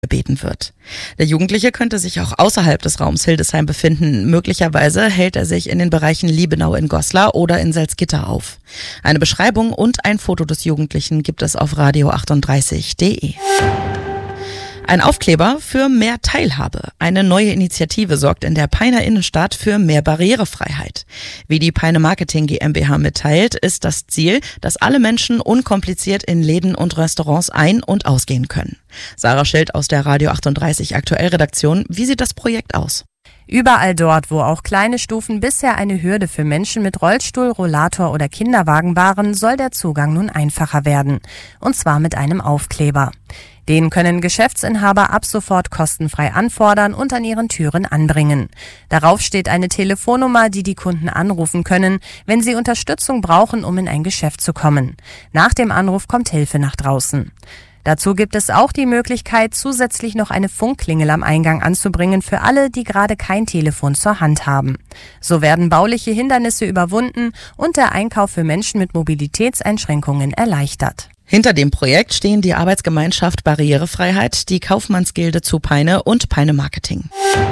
gebeten wird. Der Jugendliche könnte sich auch außerhalb des Raums Hildesheim befinden. Möglicherweise hält er sich in den Bereichen Liebenau in Goslar oder in Salzgitter auf. Eine Beschreibung und ein Foto des Jugendlichen gibt es auf radio38.de. Ein Aufkleber für mehr Teilhabe. Eine neue Initiative sorgt in der Peiner Innenstadt für mehr Barrierefreiheit. Wie die Peine Marketing GmbH mitteilt, ist das Ziel, dass alle Menschen unkompliziert in Läden und Restaurants ein- und ausgehen können. Sarah Schild aus der Radio 38 Aktuellredaktion. Wie sieht das Projekt aus? Überall dort, wo auch kleine Stufen bisher eine Hürde für Menschen mit Rollstuhl, Rollator oder Kinderwagen waren, soll der Zugang nun einfacher werden. Und zwar mit einem Aufkleber. Den können Geschäftsinhaber ab sofort kostenfrei anfordern und an ihren Türen anbringen. Darauf steht eine Telefonnummer, die die Kunden anrufen können, wenn sie Unterstützung brauchen, um in ein Geschäft zu kommen. Nach dem Anruf kommt Hilfe nach draußen. Dazu gibt es auch die Möglichkeit, zusätzlich noch eine Funkklingel am Eingang anzubringen für alle, die gerade kein Telefon zur Hand haben. So werden bauliche Hindernisse überwunden und der Einkauf für Menschen mit Mobilitätseinschränkungen erleichtert. Hinter dem Projekt stehen die Arbeitsgemeinschaft Barrierefreiheit, die Kaufmannsgilde zu Peine und Peine Marketing.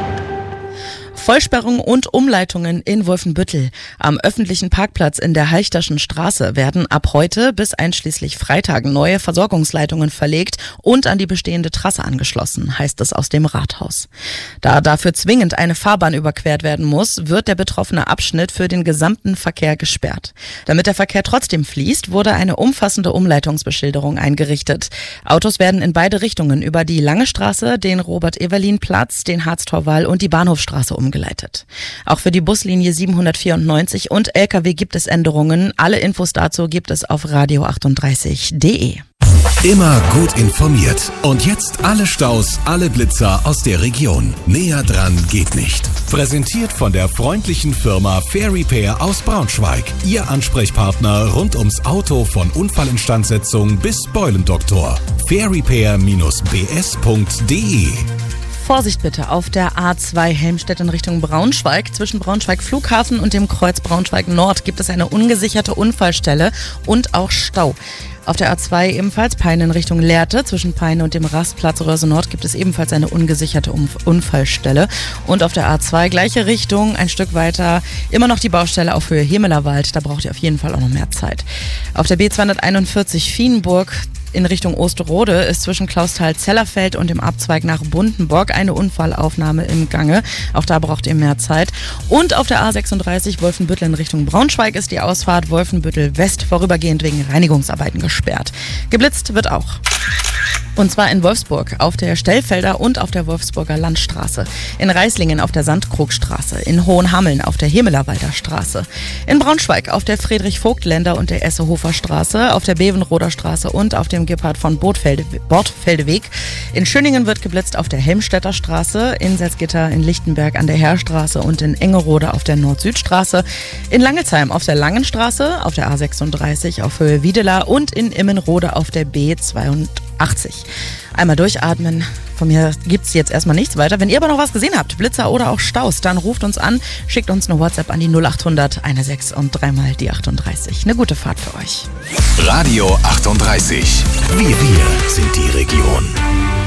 Vollsperrung und Umleitungen in Wolfenbüttel. Am öffentlichen Parkplatz in der Halchterschen Straße werden ab heute bis einschließlich Freitag neue Versorgungsleitungen verlegt und an die bestehende Trasse angeschlossen, heißt es aus dem Rathaus. Da dafür zwingend eine Fahrbahn überquert werden muss, wird der betroffene Abschnitt für den gesamten Verkehr gesperrt. Damit der Verkehr trotzdem fließt, wurde eine umfassende Umleitungsbeschilderung eingerichtet. Autos werden in beide Richtungen über die Lange Straße, den Robert-Ewerlin-Platz, den Harztorwall und die Bahnhofstraße umgeleitet. Auch für die Buslinie 794 und LKW gibt es Änderungen. Alle Infos dazu gibt es auf radio38.de. Immer gut informiert. Und jetzt alle Staus, alle Blitzer aus der Region. Näher dran geht nicht. Präsentiert von der freundlichen Firma Fair Repair aus Braunschweig. Ihr Ansprechpartner rund ums Auto von Unfallinstandsetzung bis Beulendoktor. fairrepair-bs.de. Vorsicht bitte auf der A2 Helmstedt in Richtung Braunschweig. Zwischen Braunschweig Flughafen und dem Kreuz Braunschweig Nord gibt es eine ungesicherte Unfallstelle und auch Stau. Auf der A2 ebenfalls Peine in Richtung Lehrte. Zwischen Peine und dem Rastplatz Röse Nord gibt es ebenfalls eine ungesicherte Unfallstelle. Und auf der A2 gleiche Richtung, ein Stück weiter, immer noch die Baustelle auf Höhe Hemelerwald. Da braucht ihr auf jeden Fall auch noch mehr Zeit. Auf der B241 Vienburg in Richtung Osterode ist zwischen Klausthal-Zellerfeld und dem Abzweig nach Bundenburg eine Unfallaufnahme im Gange. Auch da braucht ihr mehr Zeit. Und auf der A36 Wolfenbüttel in Richtung Braunschweig ist die Ausfahrt Wolfenbüttel West vorübergehend wegen Reinigungsarbeiten gesperrt. Geblitzt wird auch. Und zwar in Wolfsburg auf der Stellfelder und auf der Wolfsburger Landstraße, in Reislingen auf der Sandkrugstraße, in Hohenhameln auf der Hemelerwalder Straße, in Braunschweig auf der Friedrich-Vogt-Länder und der Essehofer Straße, auf der Bevenroder Straße und auf dem Gebhard von Bortfeldeweg. In Schöningen wird geblitzt auf der Helmstedter Straße, in Salzgitter, in Lichtenberg an der Heerstraße und in Engerode auf der Nord-Süd-Straße, in Langelsheim auf der Langenstraße, auf der A36 auf Höhe Wiedela und in Immenrode auf der B82. Einmal durchatmen. Von mir gibt's jetzt erstmal nichts weiter. Wenn ihr aber noch was gesehen habt, Blitzer oder auch Staus, dann ruft uns an, schickt uns eine WhatsApp an die 0800 16 und dreimal die 38. Eine gute Fahrt für euch. Radio 38. Wir sind die Region.